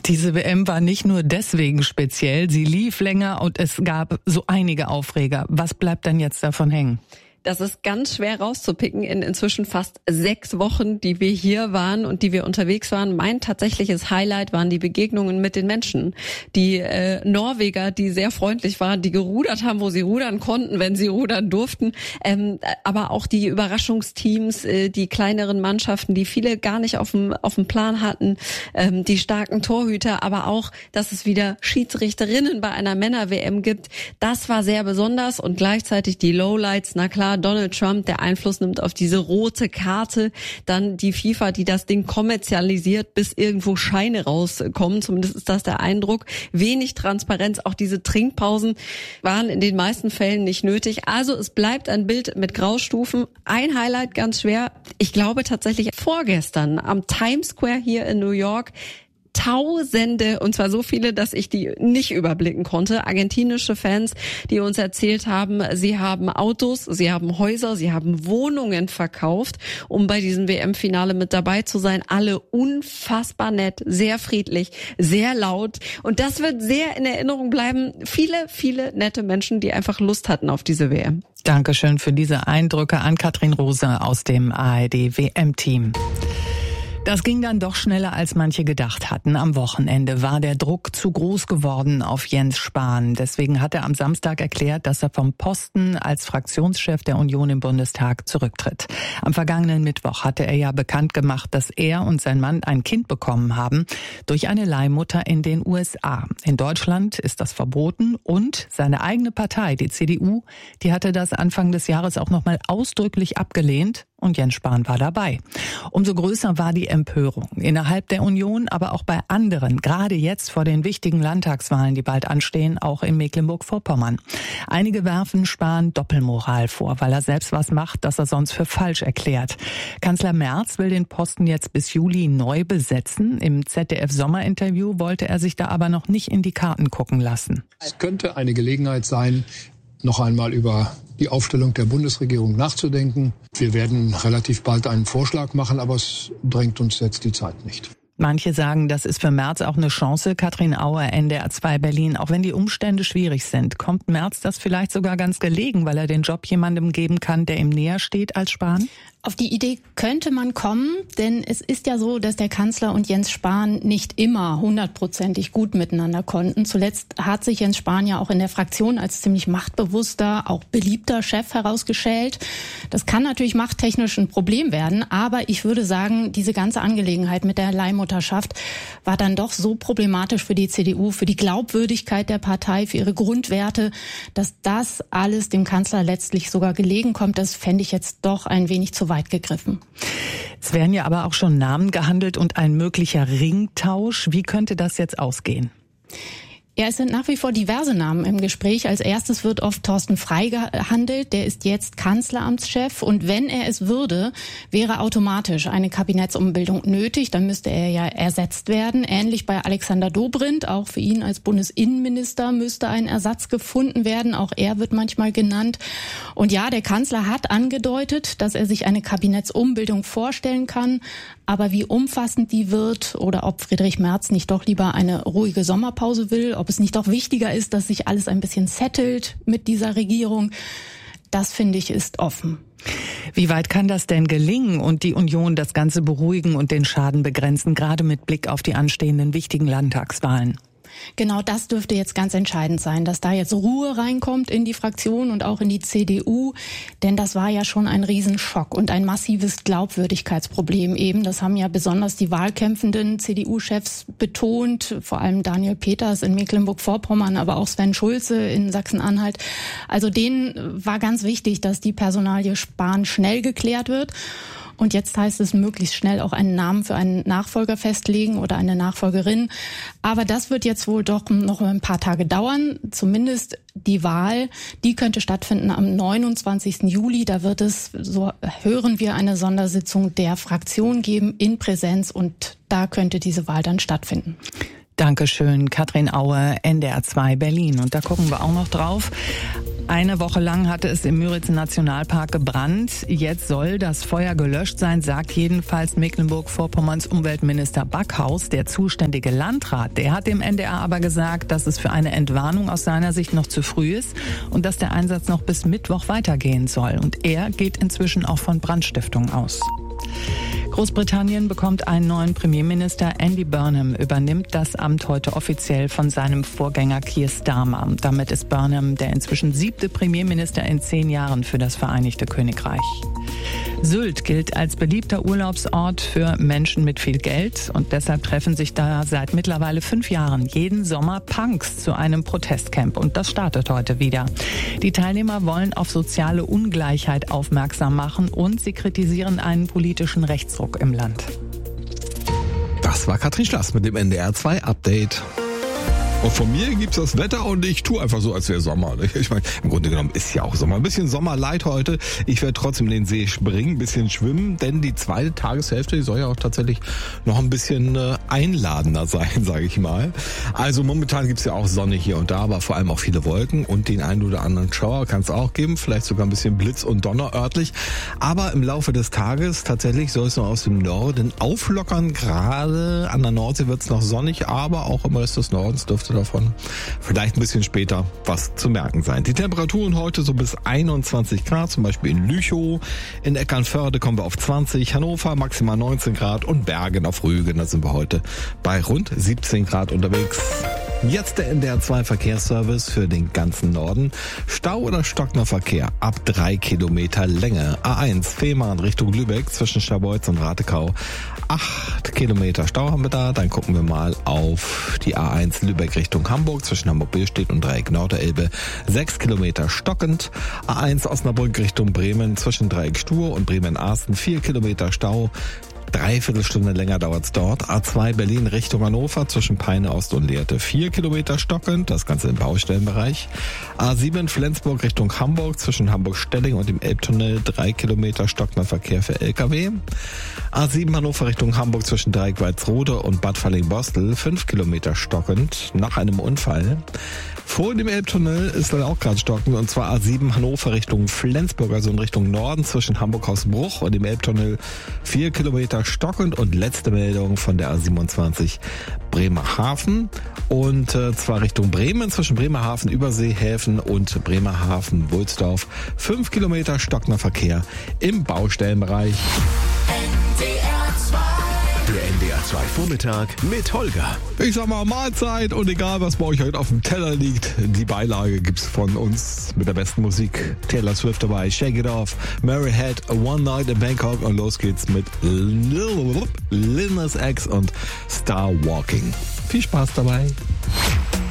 Diese WM war nicht nur deswegen speziell, sie lief länger und es gab so einige Aufreger. Was bleibt denn jetzt davon hängen? Das ist ganz schwer rauszupicken in inzwischen fast 6 Wochen, die wir hier waren und die wir unterwegs waren. Mein tatsächliches Highlight waren die Begegnungen mit den Menschen. Die Norweger, die sehr freundlich waren, die gerudert haben, wo sie rudern konnten, wenn sie rudern durften. Aber auch die Überraschungsteams, die kleineren Mannschaften, die viele gar nicht auf dem Plan hatten. Die starken Torhüter, aber auch, dass es wieder Schiedsrichterinnen bei einer Männer-WM gibt. Das war sehr besonders und gleichzeitig die Lowlights, na klar, Donald Trump, der Einfluss nimmt auf diese rote Karte, dann die FIFA, die das Ding kommerzialisiert, bis irgendwo Scheine rauskommen, zumindest ist das der Eindruck. Wenig Transparenz, auch diese Trinkpausen waren in den meisten Fällen nicht nötig. Also es bleibt ein Bild mit Graustufen. Ein Highlight ganz schwer, ich glaube tatsächlich vorgestern am Times Square hier in New York, Tausende, und zwar so viele, dass ich die nicht überblicken konnte, argentinische Fans, die uns erzählt haben, sie haben Autos, sie haben Häuser, sie haben Wohnungen verkauft, um bei diesem WM-Finale mit dabei zu sein. Alle unfassbar nett, sehr friedlich, sehr laut. Und das wird sehr in Erinnerung bleiben. Viele, viele nette Menschen, die einfach Lust hatten auf diese WM. Dankeschön für diese Eindrücke an Katrin Rose aus dem ARD-WM-Team. Das ging dann doch schneller, als manche gedacht hatten. Am Wochenende war der Druck zu groß geworden auf Jens Spahn. Deswegen hat er am Samstag erklärt, dass er vom Posten als Fraktionschef der Union im Bundestag zurücktritt. Am vergangenen Mittwoch hatte er ja bekannt gemacht, dass er und sein Mann ein Kind bekommen haben durch eine Leihmutter in den USA. In Deutschland ist das verboten und seine eigene Partei, die CDU, die hatte das Anfang des Jahres auch nochmal ausdrücklich abgelehnt. Und Jens Spahn war dabei. Umso größer war die Empörung innerhalb der Union, aber auch bei anderen, gerade jetzt vor den wichtigen Landtagswahlen, die bald anstehen, auch in Mecklenburg-Vorpommern. Einige werfen Spahn Doppelmoral vor, weil er selbst was macht, das er sonst für falsch erklärt. Kanzler Merz will den Posten jetzt bis Juli neu besetzen. Im ZDF-Sommerinterview wollte er sich da aber noch nicht in die Karten gucken lassen. Es könnte eine Gelegenheit sein, noch einmal über die Aufstellung der Bundesregierung nachzudenken. Wir werden relativ bald einen Vorschlag machen, aber es drängt uns jetzt die Zeit nicht. Manche sagen, das ist für Merz auch eine Chance. Katrin Auer, NDR 2 Berlin. Auch wenn die Umstände schwierig sind, kommt Merz das vielleicht sogar ganz gelegen, weil er den Job jemandem geben kann, der ihm näher steht als Spahn? Auf die Idee könnte man kommen, denn es ist ja so, dass der Kanzler und Jens Spahn nicht immer 100%ig gut miteinander konnten. Zuletzt hat sich Jens Spahn ja auch in der Fraktion als ziemlich machtbewusster, auch beliebter Chef herausgestellt. Das kann natürlich machttechnisch ein Problem werden, aber ich würde sagen, diese ganze Angelegenheit mit der Leihmutterschaft war dann doch so problematisch für die CDU, für die Glaubwürdigkeit der Partei, für ihre Grundwerte, dass das alles dem Kanzler letztlich sogar gelegen kommt. Das fände ich jetzt doch ein wenig zu weit gegriffen. Es werden ja aber auch schon Namen gehandelt und ein möglicher Ringtausch. Wie könnte das jetzt ausgehen? Ja, es sind nach wie vor diverse Namen im Gespräch. Als erstes wird oft Thorsten Frey gehandelt. Der ist jetzt Kanzleramtschef. Und wenn er es würde, wäre automatisch eine Kabinettsumbildung nötig. Dann müsste er ja ersetzt werden. Ähnlich bei Alexander Dobrindt. Auch für ihn als Bundesinnenminister müsste ein Ersatz gefunden werden. Auch er wird manchmal genannt. Und ja, der Kanzler hat angedeutet, dass er sich eine Kabinettsumbildung vorstellen kann. Aber wie umfassend die wird oder ob Friedrich Merz nicht doch lieber eine ruhige Sommerpause will, ob es nicht doch wichtiger ist, dass sich alles ein bisschen settelt mit dieser Regierung, das finde ich ist offen. Wie weit kann das denn gelingen und die Union das Ganze beruhigen und den Schaden begrenzen, gerade mit Blick auf die anstehenden wichtigen Landtagswahlen? Genau das dürfte jetzt ganz entscheidend sein, dass da jetzt Ruhe reinkommt in die Fraktion und auch in die CDU. Denn das war ja schon ein Riesenschock und ein massives Glaubwürdigkeitsproblem eben. Das haben ja besonders die wahlkämpfenden CDU-Chefs betont, vor allem Daniel Peters in Mecklenburg-Vorpommern, aber auch Sven Schulze in Sachsen-Anhalt. Also denen war ganz wichtig, dass die Personalie Spahn schnell geklärt wird. Und jetzt heißt es, möglichst schnell auch einen Namen für einen Nachfolger festlegen oder eine Nachfolgerin. Aber das wird jetzt wohl doch noch ein paar Tage dauern. Zumindest die Wahl, die könnte stattfinden am 29. Juli. Da wird es, so hören wir, eine Sondersitzung der Fraktion geben in Präsenz. Und da könnte diese Wahl dann stattfinden. Dankeschön, Katrin Auer, NDR 2 Berlin. Und da gucken wir auch noch drauf. Eine Woche lang hatte es im Müritz-Nationalpark gebrannt. Jetzt soll das Feuer gelöscht sein, sagt jedenfalls Mecklenburg-Vorpommerns Umweltminister Backhaus. Der zuständige Landrat, der hat dem NDR aber gesagt, dass es für eine Entwarnung aus seiner Sicht noch zu früh ist und dass der Einsatz noch bis Mittwoch weitergehen soll. Und er geht inzwischen auch von Brandstiftung aus. Großbritannien bekommt einen neuen Premierminister. Andy Burnham übernimmt das Amt heute offiziell von seinem Vorgänger Keir Starmer. Damit ist Burnham der inzwischen 7. Premierminister in 10 Jahren für das Vereinigte Königreich. Sylt gilt als beliebter Urlaubsort für Menschen mit viel Geld und deshalb treffen sich da seit mittlerweile 5 Jahren jeden Sommer Punks zu einem Protestcamp und das startet heute wieder. Die Teilnehmer wollen auf soziale Ungleichheit aufmerksam machen und sie kritisieren einen politischen Rechtsruck im Land. Das war Katrin Schlass mit dem NDR 2 Update. Und von mir gibt's das Wetter und ich tue einfach so, als wäre Sommer. Ich meine, im Grunde genommen ist ja auch Sommer. Ein bisschen Sommerlight heute. Ich werde trotzdem in den See springen, ein bisschen schwimmen, denn die zweite Tageshälfte, die soll ja auch tatsächlich noch ein bisschen einladender sein, sage ich mal. Also momentan gibt's ja auch Sonne hier und da, aber vor allem auch viele Wolken und den einen oder anderen Schauer kann es auch geben. Vielleicht sogar ein bisschen Blitz und Donner örtlich. Aber im Laufe des Tages tatsächlich soll es noch aus dem Norden auflockern. Gerade an der Nordsee wird's noch sonnig, aber auch im Rest des Nordens dürfte davon vielleicht ein bisschen später was zu merken sein. Die Temperaturen heute so bis 21 Grad, zum Beispiel in Lüchow, in Eckernförde kommen wir auf 20, Hannover maximal 19 Grad und Bergen auf Rügen, da sind wir heute bei rund 17 Grad unterwegs. Jetzt der NDR 2 Verkehrsservice für den ganzen Norden. Stau oder stockender Verkehr ab 3 Kilometer Länge. A1 Fehmarn Richtung Lübeck zwischen Scharbeutz und Ratekau. 8 Kilometer Stau haben wir da. Dann gucken wir mal auf die A1 Lübeck Richtung Hamburg zwischen Hamburg-Billstedt und Dreieck Norderelbe. 6 Kilometer stockend. A1 Osnabrück Richtung Bremen zwischen Dreieck Stur und Bremen-Arsten. 4 Kilometer Stau. 3/4 Stunde länger dauert's dort. A2 Berlin Richtung Hannover zwischen Peine Ost und Lehrte 4 Kilometer stockend, das Ganze im Baustellenbereich. A7 Flensburg Richtung Hamburg zwischen Hamburg-Stelling und dem Elbtunnel 3 Kilometer stockender Verkehr für LKW. A7 Hannover Richtung Hamburg zwischen Dreieck Walsrode und Bad Falling-Bostel 5 Kilometer stockend nach einem Unfall. Vor dem Elbtunnel ist dann auch gerade stockend und zwar A7 Hannover Richtung Flensburg, also in Richtung Norden zwischen Hamburg-Hausbruch und dem Elbtunnel 4 Kilometer stockend und letzte Meldung von der A27 Bremerhaven und zwar Richtung Bremen zwischen Bremerhaven, Überseehäfen und Bremerhaven-Wulsdorf 5 Kilometer stockender Verkehr im Baustellenbereich. Der NDR 2 Vormittag mit Holger. Ich sag mal Mahlzeit und egal was bei euch heute auf dem Teller liegt, die Beilage gibt's von uns mit der besten Musik. Taylor Swift dabei, Shake It Off, Mary Had a One Night in Bangkok und los geht's mit Lil Nas X und Star Walking. Viel Spaß dabei.